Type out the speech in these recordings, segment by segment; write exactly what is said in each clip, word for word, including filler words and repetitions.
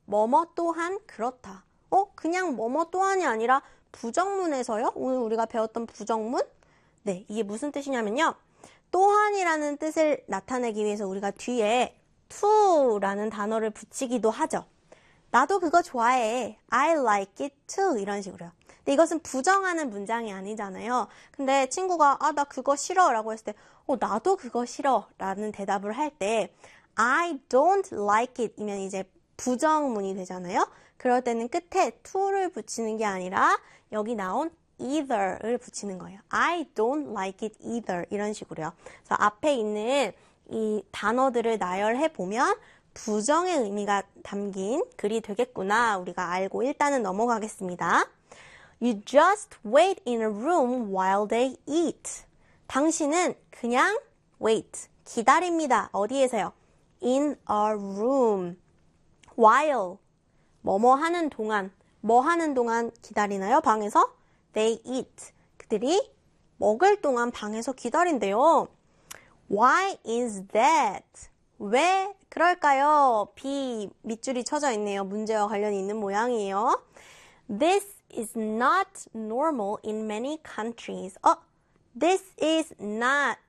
뭐뭐 또한 그렇다. 어? 그냥 뭐뭐 또한이 아니라 부정문에서요? 오늘 우리가 배웠던 부정문? 네, 이게 무슨 뜻이냐면요. 또한이라는 뜻을 나타내기 위해서 우리가 뒤에 to라는 단어를 붙이기도 하죠. 나도 그거 좋아해. I like it too. 이런 식으로요. 근데 이것은 부정하는 문장이 아니잖아요. 근데 친구가 아, 나 그거 싫어 라고 했을 때 어, 나도 그거 싫어 라는 대답을 할 때 I don't like it 이면 이제 부정문이 되잖아요. 그럴 때는 끝에 to를 붙이는 게 아니라 여기 나온 either를 붙이는 거예요. I don't like it either 이런 식으로요. 그래서 앞에 있는 이 단어들을 나열해 보면 부정의 의미가 담긴 글이 되겠구나 우리가 알고 일단은 넘어가겠습니다. You just wait in a room while they eat. 당신은 그냥 wait, 기다립니다. 어디에서요? In a room. while, 뭐뭐 하는 동안, 뭐 하는 동안 기다리나요? 방에서? They eat. 그들이 먹을 동안 방에서 기다린대요. Why is that? 왜 그럴까요? B 밑줄이 쳐져 있네요. 문제와 관련이 있는 모양이에요. This is not normal in many countries. 어, this is not.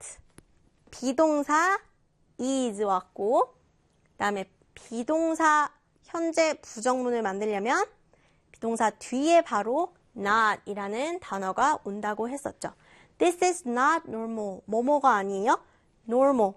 비동사 is 왔고, 그 다음에 비동사 현재 부정문을 만들려면 비동사 뒤에 바로 not 이라는 단어가 온다고 했었죠. This is not normal. 뭐뭐가 아니에요? normal.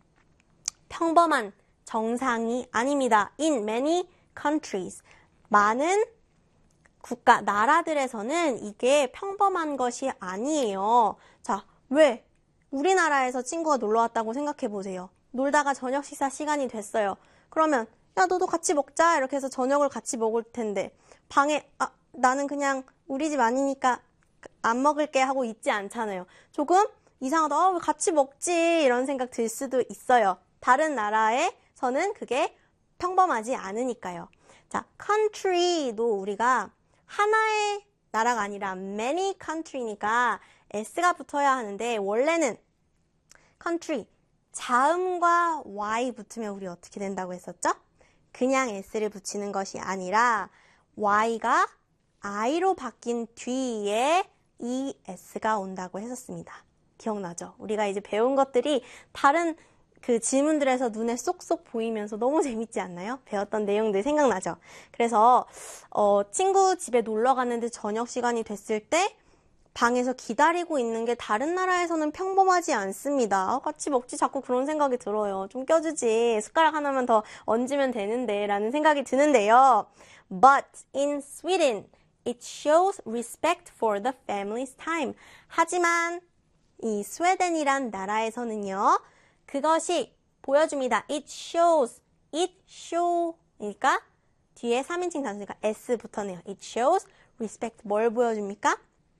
평범한, 정상이 아닙니다. In many countries. 많은 국가, 나라들에서는 이게 평범한 것이 아니에요. 자, 왜? 우리나라에서 친구가 놀러 왔다고 생각해 보세요. 놀다가 저녁 식사 시간이 됐어요. 그러면 야, 너도 같이 먹자. 이렇게 해서 저녁을 같이 먹을 텐데 방에 아, 나는 그냥 우리 집 아니니까 안 먹을게 하고 있지 않잖아요. 조금 이상하다. 어, 왜 같이 먹지? 이런 생각 들 수도 있어요. 다른 나라에서는 그게 평범하지 않으니까요. 자, country도 우리가 하나의 나라가 아니라 many country니까 s가 붙어야 하는데 원래는 country, 자음과 y 붙으면 우리 어떻게 된다고 했었죠? 그냥 s를 붙이는 것이 아니라 y가 i로 바뀐 뒤에 es가 온다고 했었습니다. 기억나죠? 우리가 이제 배운 것들이 다른 그 지문들에서 눈에 쏙쏙 보이면서 너무 재밌지 않나요? 배웠던 내용들 생각나죠? 그래서 어, 친구 집에 놀러 갔는데 저녁 시간이 됐을 때 방에서 기다리고 있는 게 다른 나라에서는 평범하지 않습니다. 같이 먹지 자꾸 그런 생각이 들어요. 좀 껴주지. 숟가락 하나만 더 얹으면 되는데 라는 생각이 드는데요. But in Sweden, it shows respect for the family's time. 하지만 이 스웨덴이란 나라에서는요. 그것이 보여줍니다. It shows, it show 그러니까 뒤에 삼인칭 단수니까 s 붙었네요. It shows respect 뭘 보여줍니까?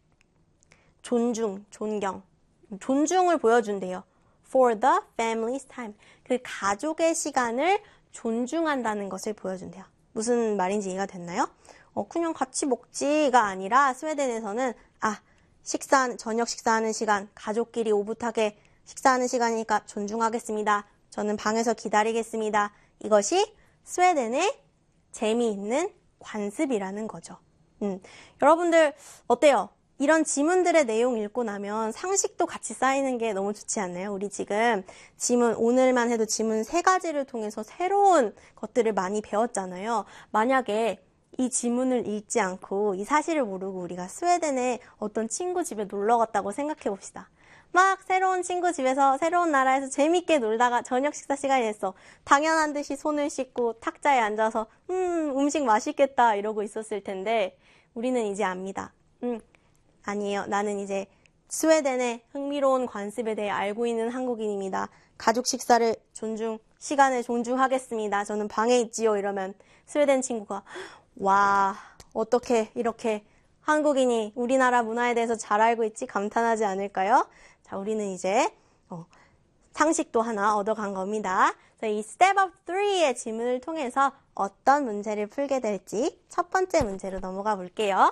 존중, 존경, 존중을 보여준대요. For the family's time. 그 가족의 시간을 존중한다는 것을 보여준대요. 무슨 말인지 이해가 됐나요? 어, 그냥 같이 먹지가 아니라 스웨덴에서는 아, 식사, 저녁 식사하는 시간, 가족끼리 오붓하게 식사하는 시간이니까 존중하겠습니다. 저는 방에서 기다리겠습니다. 이것이 스웨덴의 재미있는 관습이라는 거죠. 음, 여러분들 어때요? 이런 지문들의 내용 읽고 나면 상식도 같이 쌓이는 게 너무 좋지 않나요? 우리 지금 지문, 오늘만 해도 지문 세 가지를 통해서 새로운 것들을 많이 배웠잖아요. 만약에 이 지문을 읽지 않고 이 사실을 모르고 우리가 스웨덴에 어떤 친구 집에 놀러 갔다고 생각해 봅시다. 막 새로운 친구 집에서 새로운 나라에서 재밌게 놀다가 저녁 식사 시간이 됐어. 당연한 듯이 손을 씻고 탁자에 앉아서 음 음식 맛있겠다 이러고 있었을 텐데 우리는 이제 압니다. 음 아니에요. 나는 이제 스웨덴의 흥미로운 관습에 대해 알고 있는 한국인입니다. 가족 식사를 존중, 시간을 존중하겠습니다. 저는 방에 있지요. 이러면 스웨덴 친구가 와 어떻게 이렇게 한국인이 우리나라 문화에 대해서 잘 알고 있지 감탄하지 않을까요? 자, 우리는 이제 어, 상식도 하나 얻어간 겁니다. 자, 이 스텝 업 삼의 지문을 통해서 어떤 문제를 풀게 될지 첫 번째 문제로 넘어가 볼게요.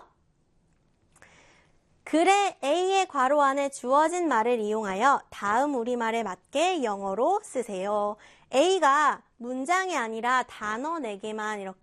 글의 A의 괄호 안에 주어진 말을 이용하여 다음 우리말에 맞게 영어로 쓰세요. A가 문장이 아니라 단어 네 개만 이렇게